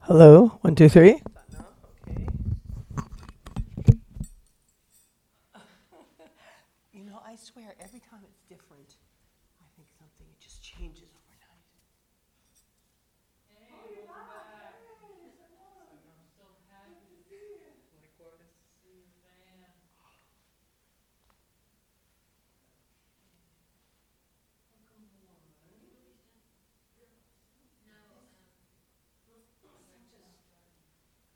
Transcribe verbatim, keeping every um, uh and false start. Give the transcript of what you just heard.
Hello, one, two, three. You know, I swear, every time it's different, I think something, it just changes